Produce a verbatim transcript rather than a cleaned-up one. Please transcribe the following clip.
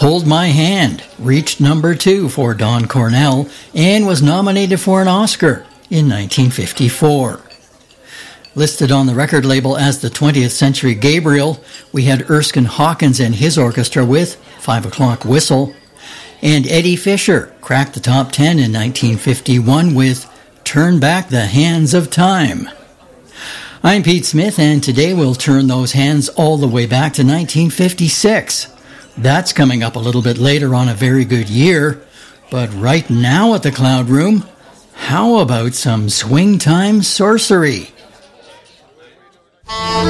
Hold My Hand reached number two for Don Cornell and was nominated for an Oscar in nineteen fifty-four. Listed on the record label as the twentieth Century Gabriel, we had Erskine Hawkins and his orchestra with Five O'Clock Whistle, and Eddie Fisher cracked the top ten in nineteen fifty-one with Turn Back the Hands of Time. I'm Pete Smith, and today we'll turn those hands all the way back to nineteen fifty-six. That's coming up a little bit later on A Very Good Year, but right now at the Cloud Room, how about some swing time sorcery?